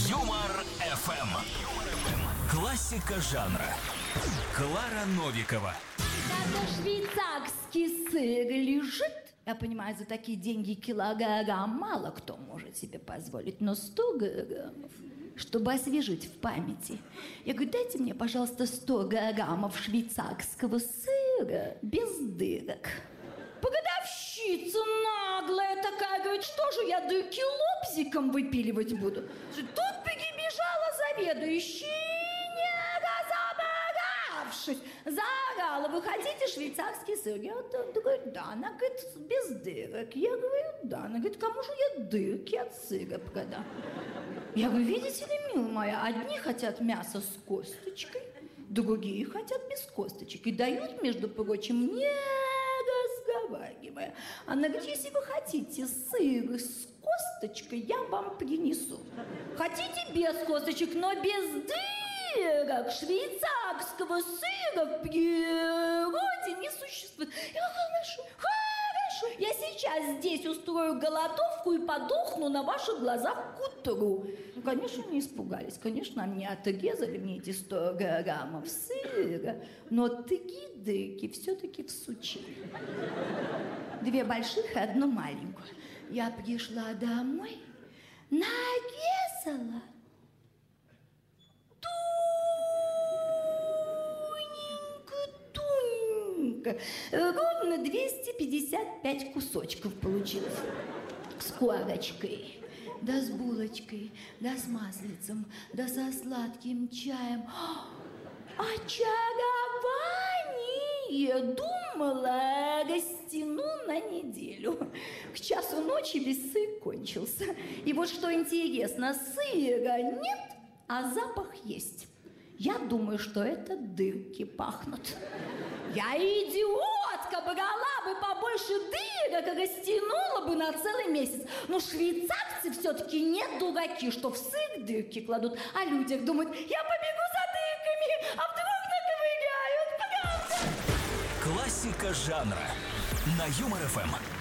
Юмор ФМ. Классика жанра. Клара Новикова. Когда швейцарский сыр лежит, я понимаю, за такие деньги килограмм мало кто может себе позволить, но 100 граммов, чтобы освежить в памяти. Я говорю, дайте мне, пожалуйста, 100 граммов швейцарского сыра без дырок. Продавщица наглая такая, говорит, что же я дырки лобзиком выпиливать буду? Тут прибежала заведующая, не разобравшись, заорала, вы хотите швейцарский сыр? Я говорю, да. Она говорит, без дырок. Я говорю, да. Она говорит, кому же я дырки от сыра продам? Я говорю, видите ли, милая моя, одни хотят мясо с косточкой, другие хотят без косточек. И дают, между прочим, не разговаривая. Она говорит, если вы хотите сыр с косточкой, я вам принесу. Хотите без косточек, но без дырок? Швейцарского сыра в природе не существует. Я говорю, хорошо. Я сейчас здесь устрою голодовку и подохну на ваших глазах к утру. Ну, конечно, не испугались. Конечно, они отрезали мне эти 100 граммов сыра, но такие дырки все-таки всучили. 2 больших и 1 маленькую. Я пришла домой, нарезала тоненько, ровно 255 кусочков получилось. С корочкой, да с булочкой, да с маслицем, да со сладким чаем. Очарование! Думала, растяну на неделю. К часу ночи весь сыр кончился. И вот что интересно, сыра нет, а запах есть. Я думаю, что это дырки пахнут. Я идиотка, брала бы побольше дырок и растянула бы на целый месяц. Но швейцарцы все-таки не дураки, что в сыр дырки кладут, а людях думают, я побегу за дырками, а вдруг наковыряют, правда? Классика жанра. На Юмор ФМ.